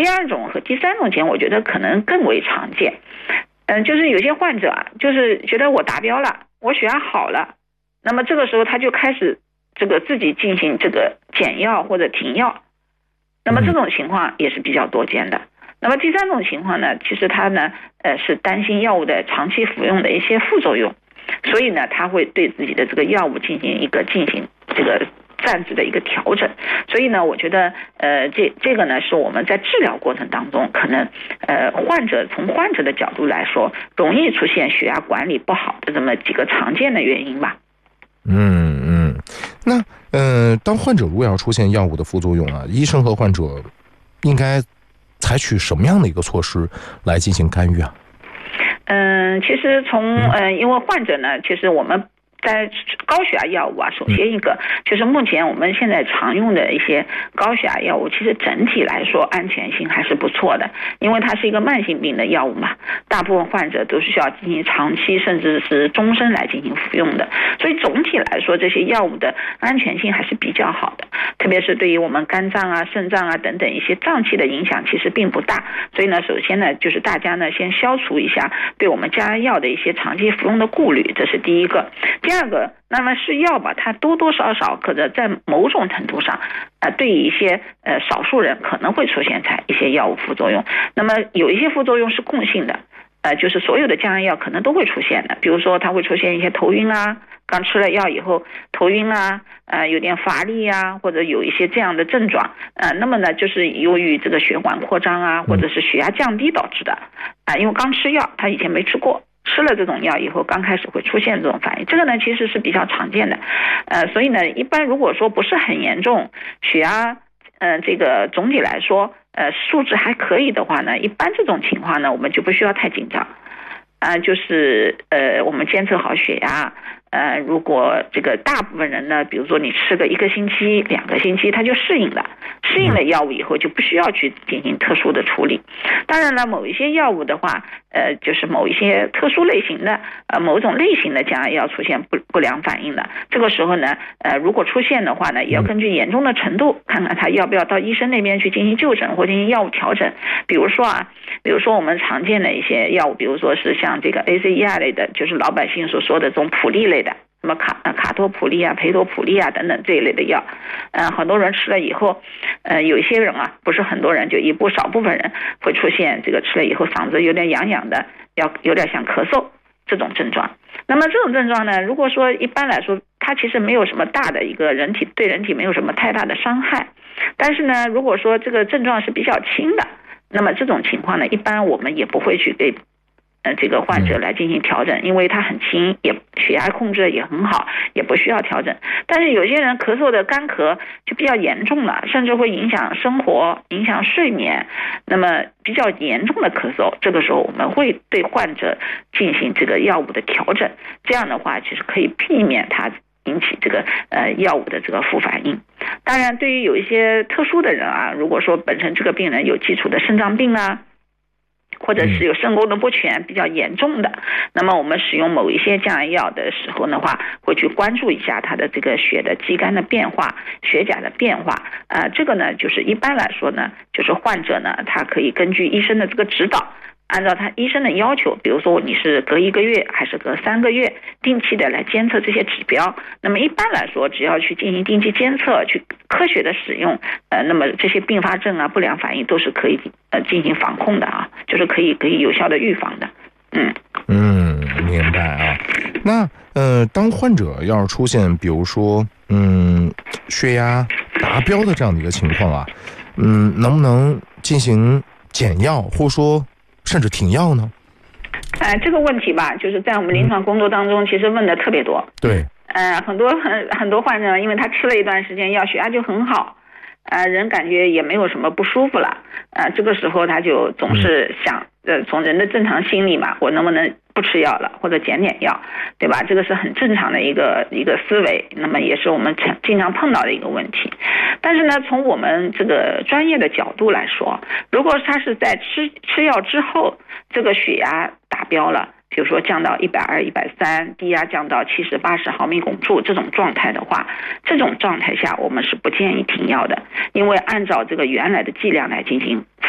第二种和第三种情况，我觉得可能更为常见。就是有些患者啊，就是觉得我达标了，我血压好了，那么这个时候他就开始这个自己进行这个减药或者停药，那么这种情况也是比较多见的。那么第三种情况呢，其实他呢是担心药物的长期服用的一些副作用，所以呢他会对自己的这个药物进行这个暂时的一个调整。所以呢我觉得这个呢是我们在治疗过程当中可能从患者的角度来说容易出现血压管理不好的这么几个常见的原因吧。 那当患者如果要出现药物的副作用啊，医生和患者应该采取什么样的一个措施来进行干预啊？ 其实因为患者呢，其实我们在高血压药物啊，首先一个就是目前我们现在常用的一些高血压药物，其实整体来说安全性还是不错的，因为它是一个慢性病的药物嘛，大部分患者都是需要进行长期甚至是终身来进行服用的，所以总体来说这些药物的安全性还是比较好的，特别是对于我们肝脏啊、肾脏啊等等一些脏器的影响其实并不大。所以呢，首先呢就是大家呢先消除一下对我们加药的一些长期服用的顾虑，这是第一个。第二个，那么是药吧，它多多少少可能在某种程度上对于一些少数人可能会出现一些药物副作用。那么有一些副作用是共性的，就是所有的降压药可能都会出现的，比如说它会出现一些头晕啊，刚吃了药以后头晕啊，有点乏力啊，或者有一些这样的症状，那么呢就是由于这个血管扩张啊，或者是血压降低导致的，因为刚吃药他以前没吃过，吃了这种药以后刚开始会出现这种反应，这个呢其实是比较常见的。所以呢一般如果说不是很严重，血压这个总体来说数值还可以的话呢，一般这种情况呢我们就不需要太紧张。就是我们监测好血压，如果这个大部分人呢，比如说你吃个1个星期、2个星期，他就适应了药物以后就不需要去进行特殊的处理。当然了，某一些药物的话，就是某一些特殊类型的某种类型的降压药出现不良反应的，这个时候呢，如果出现的话呢，也要根据严重的程度，看看他要不要到医生那边去进行就诊或进行药物调整。比如说我们常见的一些药物，比如说是像这个 ACER 类的，就是老百姓所说的这种普利类的，什么卡托普利啊、培托普利啊等等这一类的药，很多人吃了以后，有一些人啊，不是很多人，就少部分人会出现这个吃了以后嗓子有点痒痒的，有点像咳嗽这种症状。那么这种症状呢，如果说一般来说它其实没有什么大的一个对人体没有什么太大的伤害，但是呢，如果说这个症状是比较轻的，那么这种情况呢，一般我们也不会去给这个患者来进行调整，因为它很轻，也血压控制也很好，也不需要调整。但是有些人咳嗽的干咳就比较严重了，甚至会影响生活、影响睡眠，那么比较严重的咳嗽，这个时候我们会对患者进行这个药物的调整，这样的话其实可以避免它引起这个药物的这个副反应。当然对于有一些特殊的人啊，如果说本身这个病人有基础的肾脏病啊，或者是有肾功能不全比较严重的，那么我们使用某一些降压药的时候的话，会去关注一下他的这个血的肌酐的变化、血钾的变化。这个呢就是一般来说呢，就是患者呢他可以根据医生的这个指导，按照他医生的要求，比如说你是隔1个月还是隔3个月定期的来监测这些指标。那么一般来说只要去进行定期监测，去科学的使用，那么这些并发症啊、不良反应都是可以进行防控的啊，就是可以有效的预防的。 明白啊。那当患者要是出现比如说血压达标的这样的一个情况啊，能不能进行减药，或者说甚至停药呢？ 这个问题吧，就是在我们临床工作当中其实问的特别多。 对。 很多患者因为他吃了一段时间药，血压就很好，人感觉也没有什么不舒服了，这个时候他就总是想从人的正常心理嘛，我能不能不吃药了，或者减点药，对吧？这个是很正常的一个思维，那么也是我们经常碰到的一个问题。但是呢，从我们这个专业的角度来说，如果他是在吃药之后，这个血压达标了，比如说降到120、130，低压降到70、80毫米汞柱这种状态的话，这种状态下我们是不建议停药的，因为按照这个原来的剂量来进行